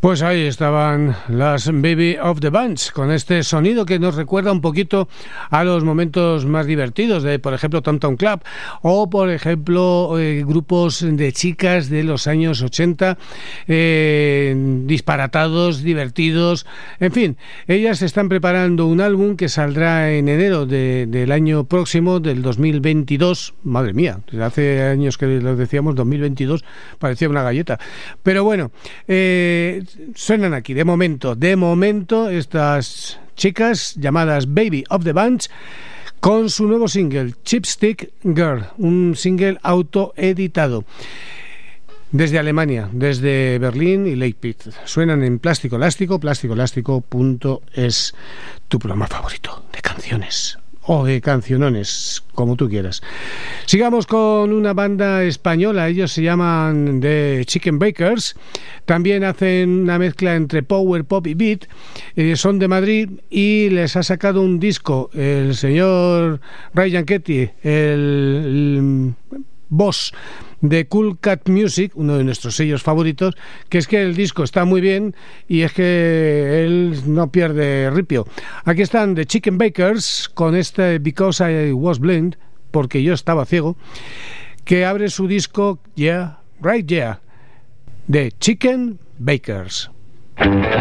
Pues ahí estaban las Baby of the Bunch, con este sonido que nos recuerda un poquito a los momentos más divertidos de, por ejemplo, Tom Tom Club, o por ejemplo grupos de chicas de los años 80, disparatados, divertidos, en fin. Ellas están preparando un álbum que saldrá en enero del año próximo, del 2022. Madre mía, hace años que lo decíamos, 2022, parecía una galleta. Pero bueno, suenan aquí, de momento, estas chicas llamadas Baby of the Bunch, con su nuevo single, Chipstick Girl, un single autoeditado. Desde Alemania, desde Berlín y Leipzig. Suenan en Plástico Elástico, plásticoelástico.es, tu programa favorito de canciones. O de cancionones, como tú quieras. Sigamos con una banda española. Ellos se llaman The Chicken Bakers. También hacen una mezcla entre power, pop y beat. Son de Madrid y les ha sacado un disco el señor Ray Gianchetti, el boss de Cool Cat Music, uno de nuestros sellos favoritos, que es que el disco está muy bien y es que él no pierde ripio. Aquí están The Chicken Bakers con este Because I Was Blind, porque yo estaba ciego, que abre su disco Yeah, Right Yeah, The Chicken Bakers.